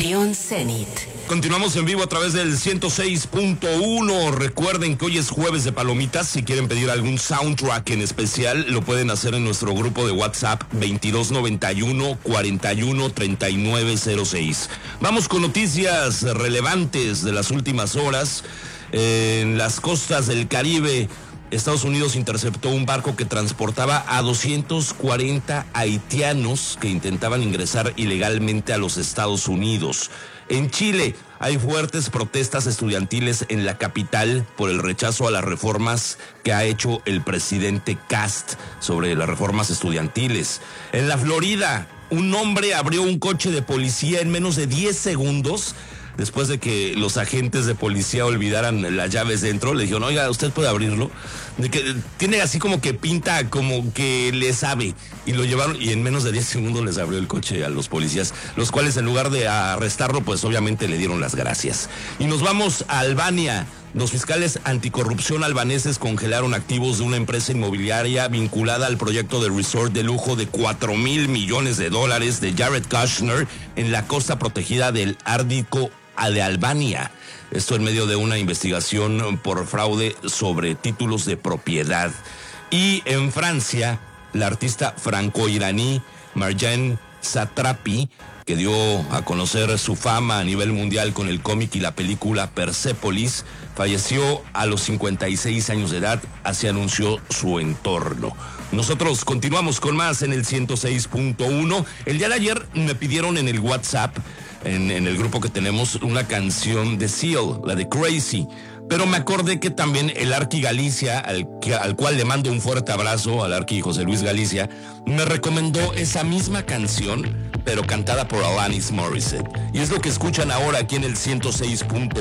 Orión Zenit. Continuamos en vivo a través del 106.1. Recuerden que hoy es jueves de palomitas. Si quieren pedir algún soundtrack en especial, lo pueden hacer en nuestro grupo de WhatsApp 2291 41 3906. Vamos con noticias relevantes de las últimas horas. En las costas del Caribe, Estados Unidos interceptó un barco que transportaba a 240 haitianos que intentaban ingresar ilegalmente a los Estados Unidos. En Chile hay fuertes protestas estudiantiles en la capital por el rechazo a las reformas que ha hecho el presidente Kast sobre las reformas estudiantiles. En la Florida, un hombre abrió un coche de policía en menos de 10 segundos. Después de que los agentes de policía olvidaran las llaves dentro, le dijeron, oiga, ¿usted puede abrirlo? De que tiene así como que pinta como que le sabe. Y lo llevaron y en menos de 10 segundos les abrió el coche a los policías, los cuales en lugar de arrestarlo, pues obviamente le dieron las gracias. Y nos vamos a Albania. Los fiscales anticorrupción albaneses congelaron activos de una empresa inmobiliaria vinculada al proyecto de resort de lujo de $4,000 millones de Jared Kushner en la costa protegida del Ártico de Albania. Esto en medio de una investigación por fraude sobre títulos de propiedad. Y en Francia, la artista franco-iraní Marjane Satrapi, que dio a conocer su fama a nivel mundial con el cómic y la película Persepolis, falleció a los 56 años de edad, así anunció su entorno. Nosotros continuamos con más en el 106.1. El día de ayer me pidieron en el WhatsApp, en el grupo que tenemos, una canción de Seal, la de Crazy. Pero me acordé que también el Arqui Galicia, al cual le mando un fuerte abrazo, al Arqui José Luis Galicia, me recomendó esa misma canción, pero cantada por Alanis Morissette. Y es lo que escuchan ahora aquí en el 106.1.